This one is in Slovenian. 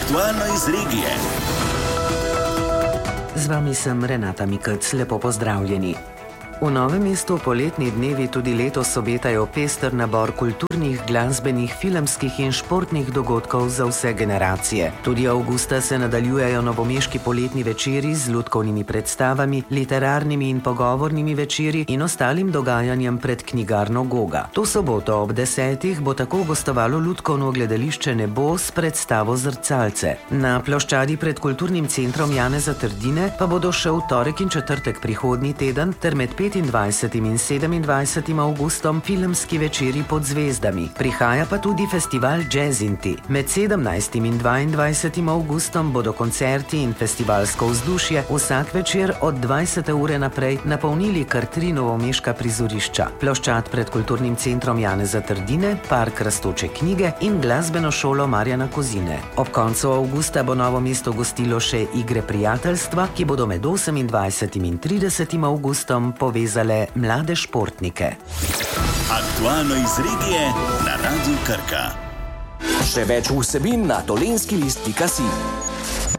Aktualno iz regije. Z vami sem Renata Mikec, lepo pozdravljeni. V Novem mestu poletni dnevi tudi letos obetajo pester nabor kulturnih, glasbenih, filmskih in športnih dogodkov za vse generacije. Tudi avgusta se nadaljujejo novomeški poletni večeri z lutkovnimi predstavami, literarnimi in pogovornimi večeri in ostalim dogajanjem pred knjigarno Goga. To soboto ob 10. bo tako gostovalo lutkovno gledališče Nebo s predstavo Zrcalce. Na ploščadi pred kulturnim centrom Janeza Trdine pa bodo še v torek in četrtek prihodnji teden ter med 25. in 27. avgustom filmski večeri pod zvezdami. Prihaja pa tudi festival Jazzinti. Med 17. in 22. avgustom bodo koncerti in festivalsko vzdušje vsak večer od 20. ure naprej napolnili kar 3 novomeška prizorišča. Ploščad pred kulturnim centrom Janeza Trdine, park Rastoče knjige in glasbeno šolo Marjana Kozine. Ob koncu avgusta bo Novo mesto gostilo še igre prijateljstva, ki bodo med 28. in 30. avgustom povezale mlade športnike. Aktualno iz regije na Radiu Krka. Še več vsebin na dolenskilist.si.